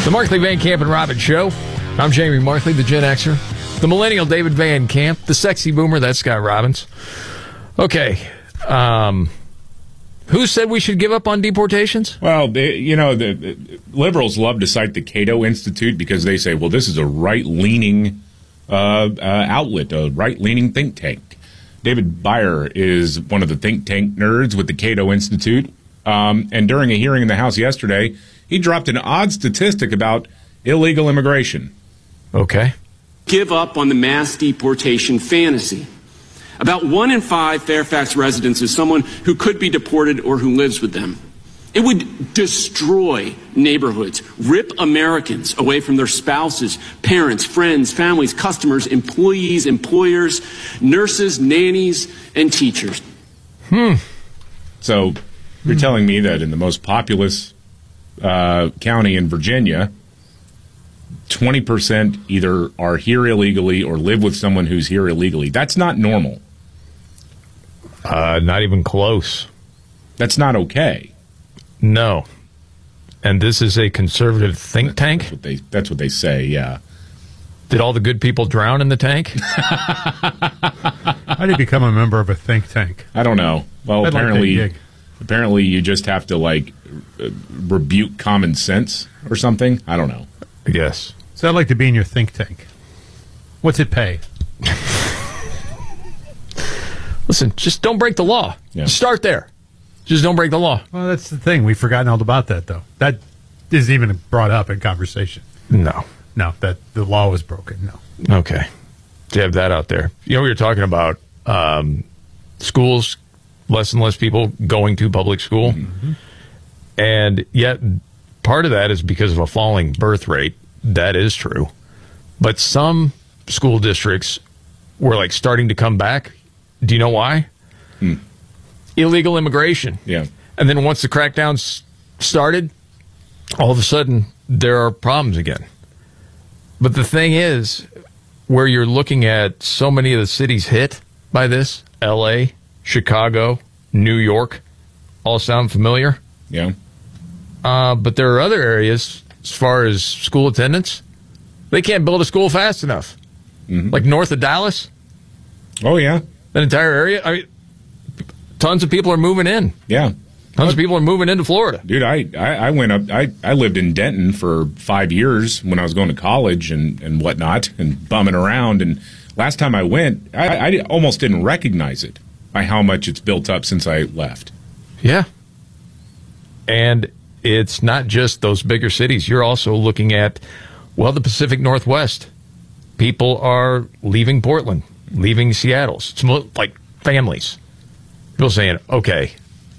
The Markley, Van Camp, and Robbins Show. I'm Jamie Markley, the Gen Xer. The millennial David Van Camp. The sexy boomer, that's Scott Robbins. Okay. Who said we should give up on deportations? Well, the liberals love to cite the Cato Institute because they say, well, this is a right-leaning outlet, a right-leaning think tank. David Byer is one of the think tank nerds with the Cato Institute. And during a hearing in the House yesterday, he dropped an odd statistic about illegal immigration. Okay. Give up on the mass deportation fantasy. About 1 in 5 Fairfax residents is someone who could be deported or who lives with them. It would destroy neighborhoods, rip Americans away from their spouses, parents, friends, families, customers, employees, employers, nurses, nannies, and teachers. So you're telling me that in the most populous county in Virginia, 20% either are here illegally or live with someone who's here illegally. That's not normal. Not even close. That's not okay. No. And this is a conservative think tank? That's what they say, yeah. Did all the good people drown in the tank? How do you become a member of a think tank? I don't know. Well, I'd apparently you just have to, rebuke common sense or something. I don't know. Yes. So I'd like to be in your think tank. What's it pay? Listen, just don't break the law. Yeah. Start there. Just don't break the law. Well, that's the thing. We've forgotten all about that, though. That isn't even brought up in conversation. No. No, that the law was broken. No. Okay. So you have that out there. We were talking about schools, less and less people going to public school. Mm-hmm. And yet part of that is because of a falling birth rate. That is true. But some school districts were starting to come back. Do you know why? Illegal immigration. Yeah. And then once the crackdowns started, all of a sudden there are problems again. But the thing is, where you're looking at so many of the cities hit by this, L.A., Chicago, New York, all sound familiar? Yeah. But there are other areas, as far as school attendance, they can't build a school fast enough. Mm-hmm. Like north of Dallas. Oh, yeah. That entire area. I mean, tons of people are moving in. Yeah. Tons of people are moving into Florida. Dude, I went up. I lived in Denton for 5 years when I was going to college and whatnot and bumming around. And last time I went, I almost didn't recognize it by how much it's built up since I left. Yeah. And it's not just those bigger cities. You're also looking at, the Pacific Northwest. People are leaving Portland, leaving Seattle. It's like families. People saying, okay,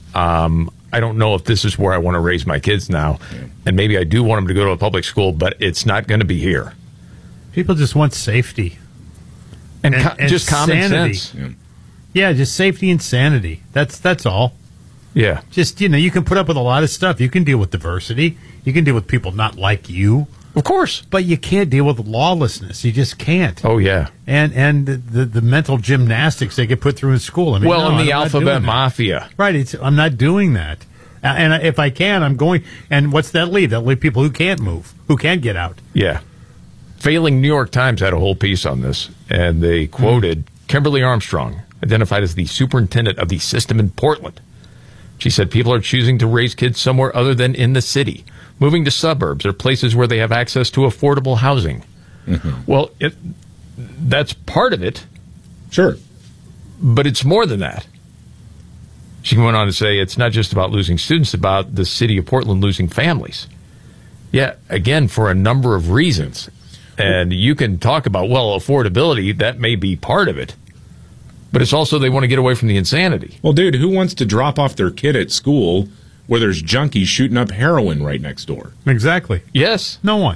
I don't know if this is where I want to raise my kids now. Yeah. And maybe I do want them to go to a public school, but it's not going to be here. People just want safety. And just common sense. Yeah, just safety and sanity. That's all. Yeah. Just, you can put up with a lot of stuff. You can deal with diversity. You can deal with people not like you. Of course. But you can't deal with lawlessness. You just can't. Oh, yeah. And the mental gymnastics they get put through in school. I mean, the alphabet mafia. Right. I'm not doing that. And if I can, I'm going. And what's that leave? That leave people who can't move, who can't get out. Yeah. Failing New York Times had a whole piece on this, and they quoted Kimberly Armstrong, identified as the superintendent of the system in Portland. She said people are choosing to raise kids somewhere other than in the city, moving to suburbs or places where they have access to affordable housing. Mm-hmm. Well, that's part of it. Sure. But it's more than that. She went on to say it's not just about losing students, it's about the city of Portland losing families. Yeah, again, for a number of reasons. And you can talk about, affordability, that may be part of it. But it's also they want to get away from the insanity. Well, dude, who wants to drop off their kid at school where there's junkies shooting up heroin right next door? Exactly. Yes. No one.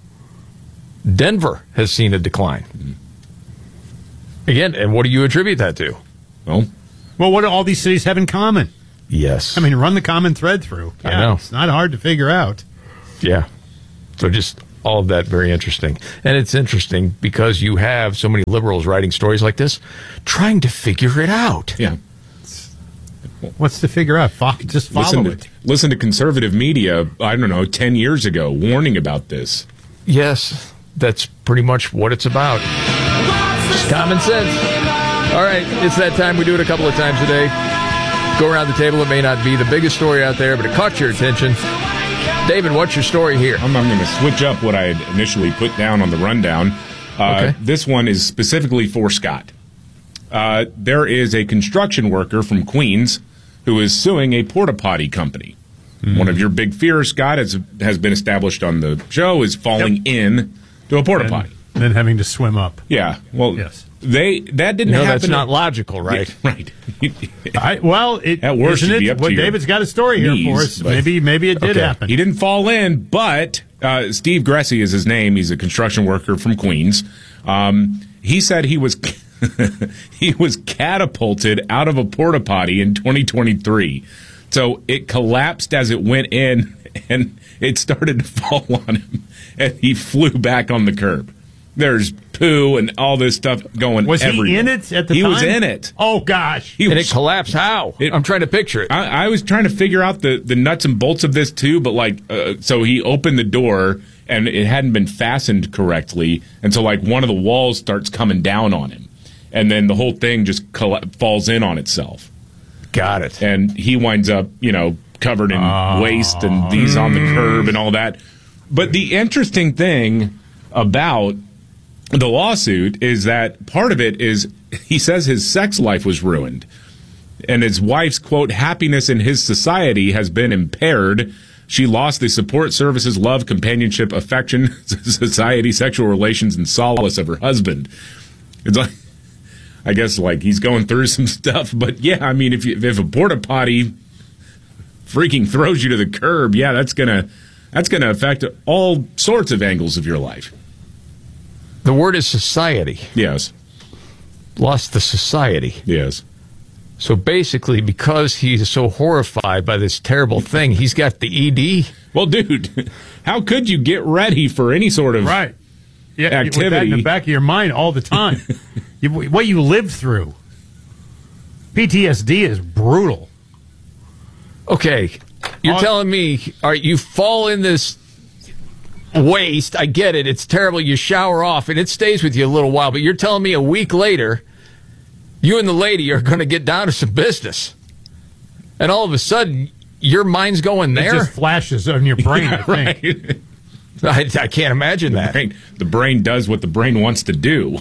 Denver has seen a decline. Mm-hmm. Again, and what do you attribute that to? Well, what do all these cities have in common? Yes. I mean, run the common thread through. I know. It's not hard to figure out. Yeah. So just all of that very interesting. And it's interesting because you have so many liberals writing stories like this, trying to figure it out. Yeah. What's to figure out? Just follow it. Listen to conservative media, I don't know, 10 years ago, warning about this. Yes, that's pretty much what it's about. Just common sense. All right, it's that time. We do it a couple of times a day. Go around the table. It may not be the biggest story out there, but it caught your attention. David, what's your story here? I'm going to switch up what I had initially put down on the rundown. Okay. This one is specifically for Scott. There is a construction worker from Queens who is suing a porta potty company. One of your big fears, Scott, has been established on the show, is falling in to a porta potty. Then having to swim up. Yeah. Well, yes. That didn't happen. That's not logical, right? Yeah, right. At worst, isn't it'd be it? up to David's got a story here for us. Maybe it did happen. He didn't fall in, but Steve Gressy is his name. He's a construction worker from Queens. He said he was he was catapulted out of a porta potty in 2023. So it collapsed as it went in, and it started to fall on him, and he flew back on the curb. There's poo and all this stuff going Was everywhere. he in it at the time? He was in it. Oh, gosh. And it collapsed how? I'm trying to picture it. I was trying to figure out the nuts and bolts of this, too, but, so he opened the door, and it hadn't been fastened correctly, and so, one of the walls starts coming down on him, and then the whole thing just falls in on itself. Got it. And he winds up, covered in waste and these on the curb and all that. But the interesting thing about the lawsuit is that part of it is he says his sex life was ruined. And his wife's, quote, happiness in his society has been impaired. She lost the support services, love, companionship, affection, society, sexual relations, and solace of her husband. It's I guess he's going through some stuff, but yeah, I mean, if a porta potty freaking throws you to the curb, yeah, that's gonna affect all sorts of angles of your life. The word is society. Yes. Lost the society. Yes. So basically, because he's so horrified by this terrible thing, he's got the ED. Well, dude, how could you get ready for any sort of activity with that in the back of your mind all the time? What you lived through. PTSD is brutal. Okay, you're telling me, all right, you fall in this waste. I get it. It's terrible. You shower off, and it stays with you a little while. But you're telling me a week later, you and the lady are going to get down to some business. And all of a sudden, your mind's going there? It just flashes on your brain, I think. Right. I can't imagine that. The brain does what the brain wants to do,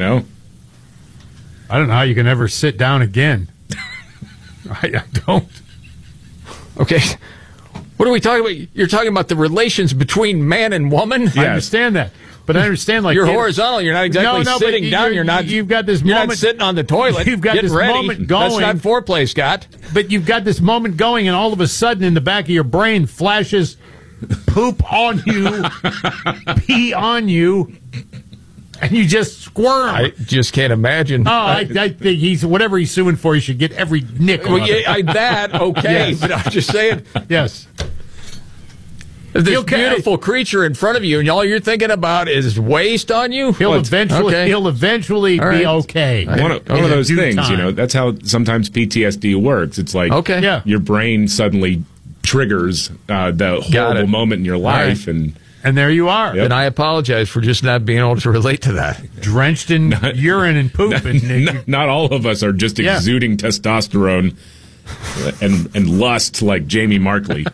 I don't know how you can ever sit down again. I don't. Okay. What are we talking about? You're talking about the relations between man and woman? Yes. I understand that. But I understand, you're horizontal. You're not exactly sitting down. You're not. You've got this you're moment. Not sitting on the toilet. You've got this ready. moment going. That's not foreplay, Scott. But you've got this moment going, and all of a sudden, in the back of your brain, flashes poop on you, pee on you, and you just squirm. I just can't imagine. Oh, I think whatever he's suing for, he should get every nickel. Well, okay, yes. But I'm just saying. Yes. This beautiful creature in front of you, and all you're thinking about is waste on you. He'll eventually right. be okay. One of those things, that's how sometimes PTSD works. It's your brain suddenly triggers the horrible moment in your life, right. and there you are. Yep. And I apologize for just not being able to relate to that. Drenched in urine and poop. Not all of us are just exuding testosterone and lust like Jamie Markley.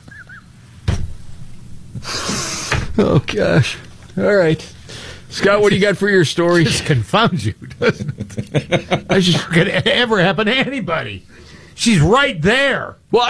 Oh, gosh. All right. Scott, what do you got for your story? It just confounds you, doesn't it? I just could ever happen to anybody. She's right there. Well,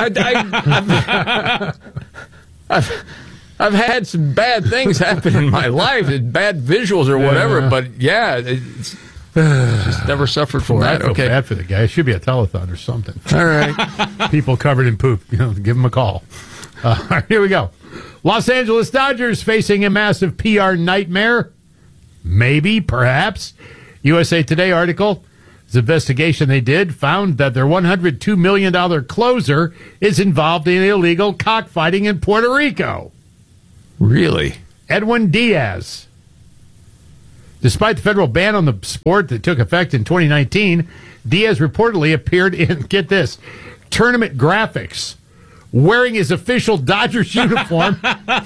I've had some bad things happen in my life, bad visuals or whatever, but yeah, it's just never suffered from that. I feel bad for the guy. It should be a telethon or something. All right. People covered in poop, give him a call. All right, here we go. Los Angeles Dodgers facing a massive PR nightmare. Maybe, perhaps. USA Today article. This investigation they did found that their $102 million closer is involved in illegal cockfighting in Puerto Rico. Really? Edwin Diaz. Despite the federal ban on the sport that took effect in 2019, Diaz reportedly appeared in, get this, tournament graphics wearing his official Dodgers uniform.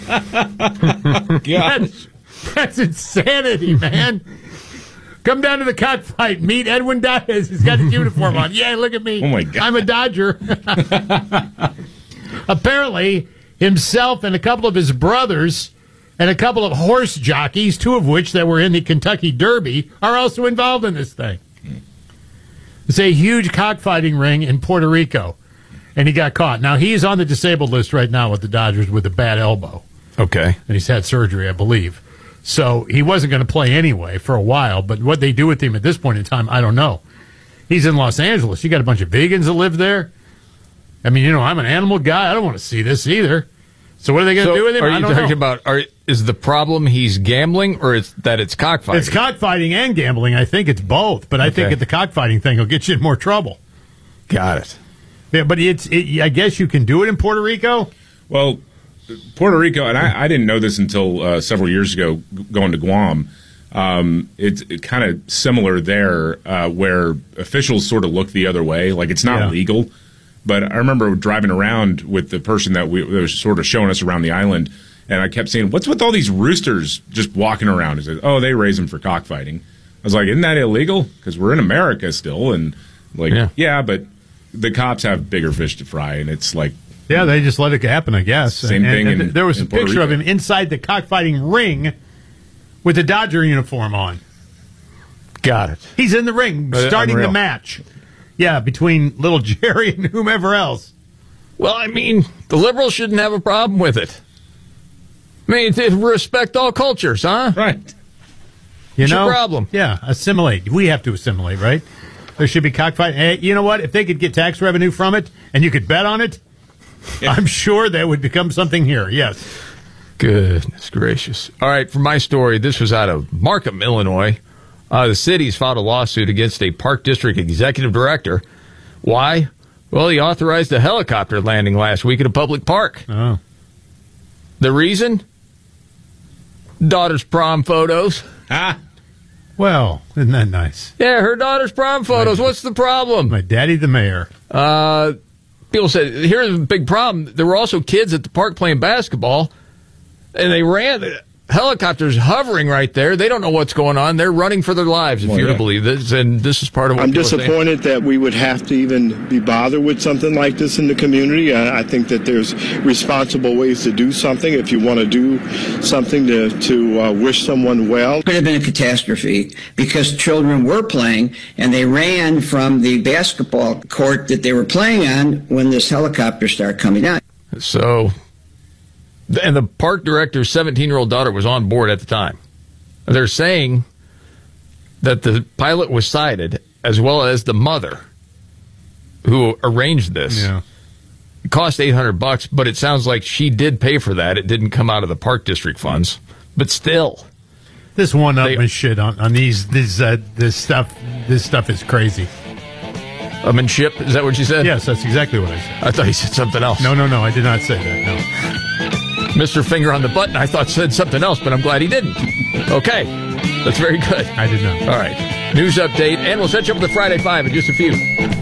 That's insanity, man. Come down to the cockfight. Meet Edwin Diaz. He's got his uniform on. Yeah, look at me. Oh, my God. I'm a Dodger. Apparently, himself and a couple of his brothers and a couple of horse jockeys, two of which that were in the Kentucky Derby, are also involved in this thing. It's a huge cockfighting ring in Puerto Rico, and he got caught. Now, he's on the disabled list right now with the Dodgers with a bad elbow. Okay. And he's had surgery, I believe. So he wasn't going to play anyway for a while, but what they do with him at this point in time, I don't know. He's in Los Angeles. You got a bunch of vegans that live there. I mean, I'm an animal guy. I don't want to see this either. So what are they going to do with him? Are you talking about, is the problem he's gambling or is that it's cockfighting? It's cockfighting and gambling. I think it's both, but I think the cockfighting thing will get you in more trouble. Got it. Yeah, but I guess you can do it in Puerto Rico? Well, Puerto Rico, and I didn't know this until several years ago going to Guam. It's kind of similar there where officials sort of look the other way. Like, it's not legal. But I remember driving around with the person that was sort of showing us around the island, and I kept saying, what's with all these roosters just walking around? He said, oh, they raise them for cockfighting. I was like, isn't that illegal? Because we're in America still. And like, yeah, but the cops have bigger fish to fry, and it's like, yeah, they just let it happen, I guess. Same thing. And there was a picture of him inside the cockfighting ring with the Dodger uniform on. Got it. He's in the ring starting the match. Yeah, between little Jerry and whomever else. Well, I mean, the liberals shouldn't have a problem with it. I mean, they respect all cultures, huh? Right. What's your problem? Yeah, assimilate. We have to assimilate, right? There should be cockfighting. Hey, you know what? If they could get tax revenue from it and you could bet on it, I'm sure that would become something here, yes. Goodness gracious. All right, for my story, this was out of Markham, Illinois. The city's filed a lawsuit against a Park District executive director. Why? Well, he authorized a helicopter landing last week at a public park. Oh. The reason? Daughter's prom photos. Well, isn't that nice? Yeah, her daughter's prom photos. What's the problem? My daddy, the mayor. People said, here's the big problem. There were also kids at the park playing basketball, and they ran. Helicopters hovering right there. They don't know what's going on. They're running for their lives, if you're to believe this. And this is part of what I'm disappointed that we would have to even be bothered with something like this in the community. I think that there's responsible ways to do something. If you want to do something to wish someone well. It could have been a catastrophe because children were playing and they ran from the basketball court that they were playing on when this helicopter started coming down. So... And the park director's 17-year-old daughter was on board at the time. They're saying that the pilot was cited, as well as the mother who arranged this. Yeah. It cost $800, but it sounds like she did pay for that. It didn't come out of the park district funds. But still. This one-upman shit on this stuff is crazy. Upmanship? Is that what you said? Yes, that's exactly what I said. I thought you said something else. No, I did not say that, no. Mr. Finger on the button, I thought said something else, but I'm glad he didn't. Okay, that's very good. I did not. All right, news update, and we'll set you up with the Friday Five in just a few.